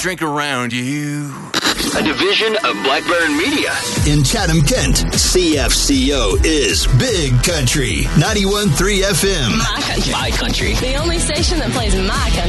drink around you. A division of Black Baron Media. In Chatham-Kent, CFCO is Big Country, 91.3 FM. My country. My country. The only station that plays my country.